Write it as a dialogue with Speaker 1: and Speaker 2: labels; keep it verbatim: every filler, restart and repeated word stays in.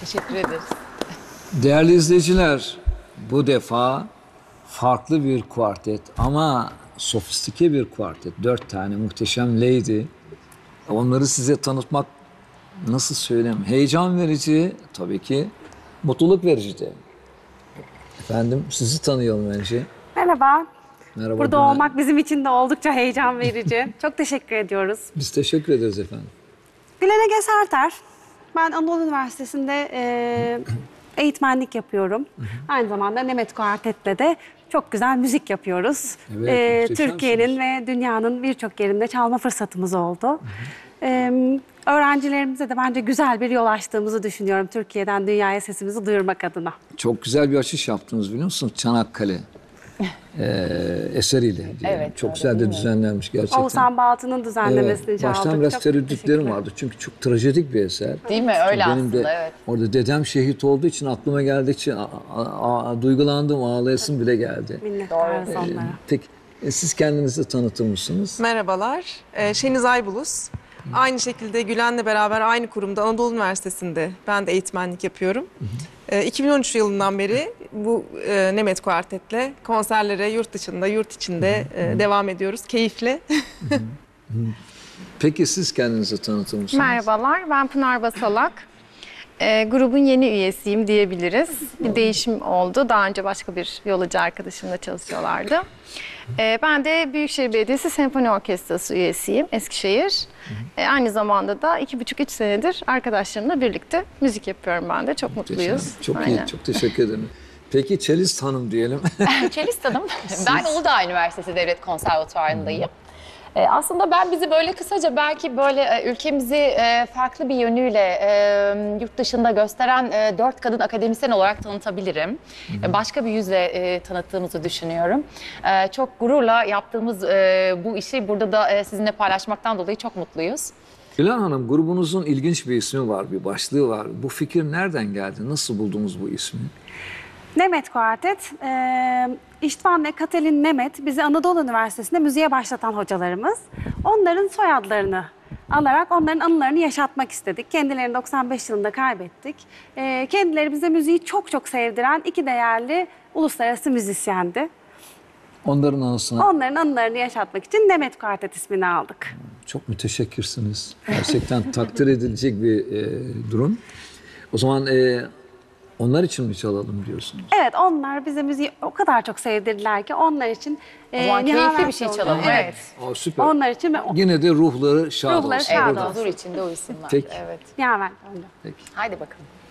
Speaker 1: Teşekkür ederiz.
Speaker 2: Değerli izleyiciler, bu defa farklı bir kuartet ama sofistike bir kuartet. Dört tane muhteşem lady. Onları size tanıtmak nasıl söyleyeyim? Heyecan verici, tabii ki mutluluk verici de. Efendim, sizi tanıyalım önce.
Speaker 3: Merhaba.
Speaker 2: Merhaba.
Speaker 3: Burada
Speaker 2: Güner.
Speaker 3: olmak bizim için de oldukça heyecan verici. Çok teşekkür ediyoruz.
Speaker 2: Biz teşekkür ederiz efendim.
Speaker 3: Gülen Ege Serter. Ben Anadolu Üniversitesi'nde e, eğitmenlik yapıyorum. Aynı zamanda Nemet Kuartet'le de çok güzel müzik yapıyoruz.
Speaker 2: Evet,
Speaker 3: E,
Speaker 2: muhteşemsiniz.
Speaker 3: Türkiye'nin ve dünyanın birçok yerinde çalma fırsatımız oldu. E, öğrencilerimize de bence güzel bir yol açtığımızı düşünüyorum. Türkiye'den dünyaya sesimizi duyurmak adına.
Speaker 2: Çok güzel bir açış yaptınız biliyor musunuz? Çanakkale ee, eseriyle. diyelim.
Speaker 1: Evet,
Speaker 2: çok
Speaker 1: öyle
Speaker 2: güzel de
Speaker 1: değil mi?
Speaker 2: düzenlenmiş gerçekten.
Speaker 3: Oğuzhan Baltı'nın düzenlemesini
Speaker 2: Evet,
Speaker 3: çaldık.
Speaker 2: baştan biraz
Speaker 3: Çok
Speaker 2: tereddütlerim
Speaker 3: teşekkürler.
Speaker 2: vardı. Çünkü çok trajedik bir eser.
Speaker 1: Değil mi? Öyle
Speaker 2: Benim
Speaker 1: aslında,
Speaker 2: de
Speaker 1: evet.
Speaker 2: orada dedem şehit olduğu için aklıma geldikçe a- a- a- duygulandım, ağlayasım bile geldi.
Speaker 3: Minnettarız
Speaker 1: Doğru.
Speaker 3: onlara.
Speaker 2: Peki e, siz kendinizi tanıtır mısınız?
Speaker 4: Merhabalar, ee, Şeniz Aybulus. Aynı şekilde Gülen'le beraber aynı kurumda Anadolu Üniversitesi'nde ben de eğitmenlik yapıyorum. Ee, iki bin on üç yılından beri bu e, Nemet Kuartet'le konserlere yurt dışında, yurt içinde e, devam ediyoruz. Keyifle.
Speaker 2: Peki siz kendinizi tanıtır mısınız?
Speaker 5: Merhabalar, ben Pınar Basalak. Ee, grubun yeni üyesiyim diyebiliriz. Bir değişim oldu. Daha önce başka bir violacı arkadaşımla çalışıyorlardı. Ee, ben de Büyükşehir Belediyesi Senfoni Orkestrası üyesiyim, Eskişehir. Ee, aynı zamanda da iki buçuk üç senedir arkadaşlarımla birlikte müzik yapıyorum ben de. Çok mutluyuz.
Speaker 2: Çok
Speaker 5: Aynen.
Speaker 2: iyi, çok teşekkür ederim. Peki Çelist Hanım diyelim.
Speaker 1: Çelist Hanım. Ben Uludağ Üniversitesi Devlet Konservatuvarı'ndayım. Ee, aslında ben bizi böyle kısaca belki böyle e, ülkemizi e, farklı bir yönüyle e, yurt dışında gösteren e, dört kadın akademisyen olarak tanıtabilirim. E, başka bir yüzle e, tanıttığımızı düşünüyorum. E, çok gururla yaptığımız e, bu işi burada da e, sizinle paylaşmaktan dolayı çok mutluyuz.
Speaker 2: Gülen Hanım, grubunuzun ilginç bir ismi var, bir başlığı var. Bu fikir nereden geldi? Nasıl buldunuz bu ismi?
Speaker 3: Nemet Kuartet, e, İştvan ve Katalin Nemet bizi Anadolu Üniversitesi'nde müziğe başlatan hocalarımız. Onların soyadlarını alarak onların anılarını yaşatmak istedik. Kendilerini doksan beş yılında kaybettik. E, kendileri bize müziği çok çok sevdiren iki değerli uluslararası müzisyendi.
Speaker 2: Onların anısına
Speaker 3: Onların anılarını yaşatmak için Nemet Kuartet ismini aldık.
Speaker 2: çok müteşekkirsiniz. Gerçekten takdir edilecek bir e, durum. O zaman e, onlar için mi çalalım diyorsunuz?
Speaker 3: Evet, onlar bize müziği o kadar çok sevdirdiler ki onlar için
Speaker 1: O
Speaker 3: e,
Speaker 1: zaman keyifli
Speaker 3: nihavet
Speaker 1: bir şey
Speaker 3: oldu.
Speaker 1: çalalım.
Speaker 3: Evet.
Speaker 2: Aa, süper.
Speaker 3: Onlar için ve
Speaker 2: Yine de ruhları şad
Speaker 3: Ruhları
Speaker 2: olsun.
Speaker 3: şad
Speaker 1: Evet,
Speaker 3: olsun.
Speaker 1: huzur içinde uyusunlar.
Speaker 2: Peki.
Speaker 1: Evet.
Speaker 3: nihavet oldu.
Speaker 2: Peki.
Speaker 1: Haydi bakalım.